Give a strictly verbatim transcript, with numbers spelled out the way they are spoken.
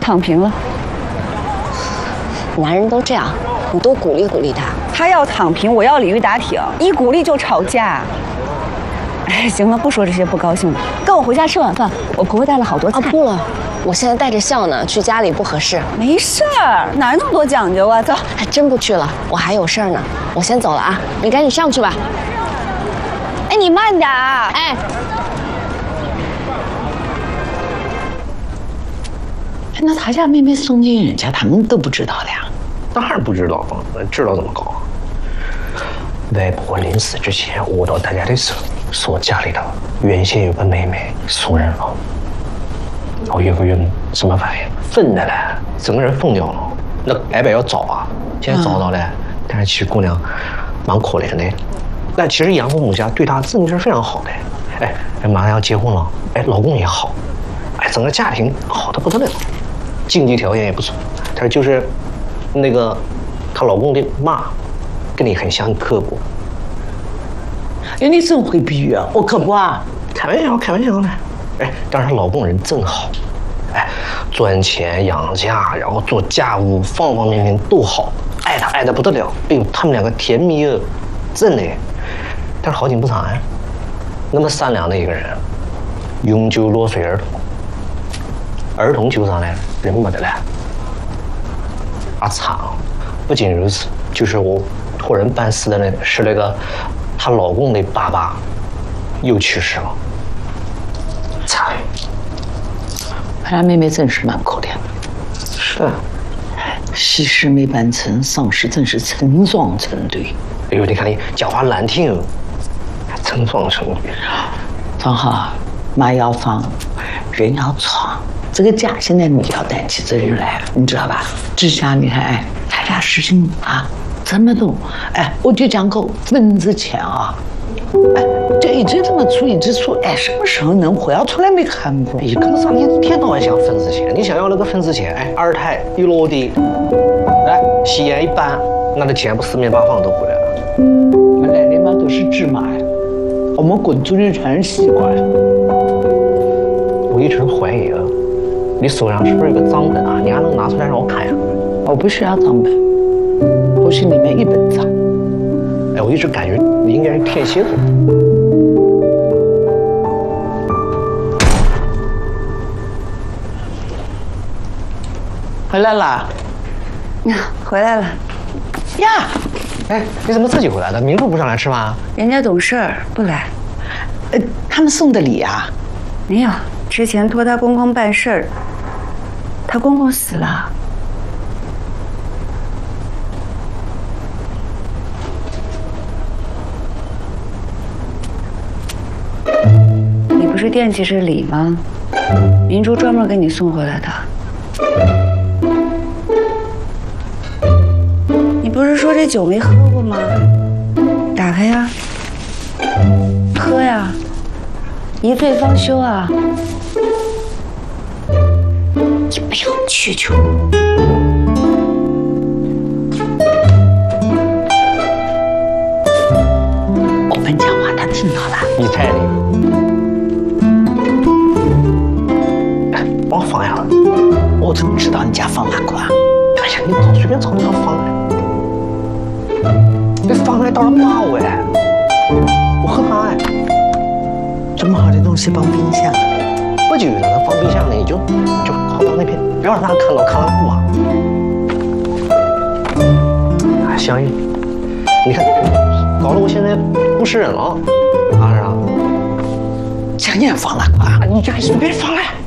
躺平了。 男人都这样，你多鼓励鼓励他。 他要躺平，我要鲤鱼打挺，一鼓励就吵架。哎，行了，不说这些不高兴的，跟我回家吃晚饭。我婆婆带了好多菜。 啊，不了，我现在带着笑呢，去家里不合适。 没事儿，哪有那么多讲究啊？走， 还真不去了，我还有事儿呢，我先走了啊，你赶紧上去吧。 哎，你慢点啊！ 哎。 那他家妹妹送进人家，他们都不知道的呀？ 当然不知道嘛，知道怎么搞？外婆临死之前握到大家的手，说家里头原先有个妹妹送人了。我岳父岳母什么反应？愤的嘞，整个人疯掉了。那挨白要找啊，现在找到了，嗯、但是其实姑娘蛮可怜的。但其实养父母家对她真的是非常好的。哎，马上要结婚了，哎，老公也好，哎，整个家庭好的不得了。 经济条件也不错，但是就是那个她老公的妈跟你很像刻薄。 哎，你真会比喻啊！我可不啊， 开玩笑，开玩笑呢。哎，但是她老公人真好，哎，赚钱养家，然后做家务，方方面面都好，爱她爱得不得了。哎呦，他们两个甜蜜啊，真的。但是好景不长哎，那么善良的一个人，永久落水儿童。 儿童救上来了，人没得了，啊惨！不仅如此，就是我托人办事的那是那个她老公的爸爸又去世了，惨！ 他妹妹真是蛮可怜的。 是， 喜事没办成，丧事真是成双成对。 哎呦，你看你讲话难听哦，成双成对。 张浩，马要放，人要闯。 这个家现在你要担起责任来，你知道吧？之前你看，哎，他家事情啊这么多，哎，我就讲个份子钱啊，哎，就一直这么出，一直出，哎，什么时候能回？我从来没看过。 你干啥？你一天到晚想份子钱，你想要那个份子钱，哎，二胎一落地，哎，吸烟一搬，那的钱不四面八方都回来了。 原来你们都是芝麻呀，我们滚出去全是西瓜呀。 我一直怀疑啊。 你手上是不是有个账本啊？你还能拿出来让我看呀？ 我不需要账本，我心里面一本账。 哎，我一直感觉你应该是天蝎座。 回来了？ 呀，回来了。 呀， 哎，你怎么自己回来的？明珠不上来吃饭？ 人家懂事儿，不来。 呃，他们送的礼啊？ 没有。 之前托他公公办事儿，他公公死了。你不是惦记着礼吗？明珠专门给你送回来的。你不是说这酒没喝过吗？打开呀，喝呀，一醉方休啊。 你不要去就。 我们讲话他听到了。 你猜的。哎，帮我放下了。 我怎么知道你家放哪块啊？ 哎呀，你找随便找地方放来。你放来到了骂我哎！我喝汤哎。 这么好的东西放冰箱？ 不就有那放冰箱呢？你就就靠到那边，不要让他看到，看到不啊。哎，香玉，你看，搞得我现在不是人了，啊是啊。 想你也放哪块啊？ 你就随便放来。